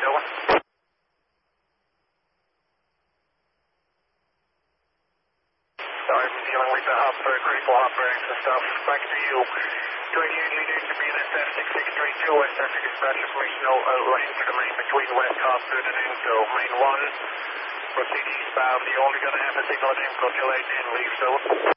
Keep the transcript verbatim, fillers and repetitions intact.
over. Sorry, I'm dealing with the Hopberg, critical Hopbergs and stuff. Back to you. twenty-eight leaders to B N S F six six three two, West Africa dispatch information, uh, enter the main between West Hopberg and Enzo. Main one, proceed eastbound. You're only going to have a signal at Enzo till eight and leave, so.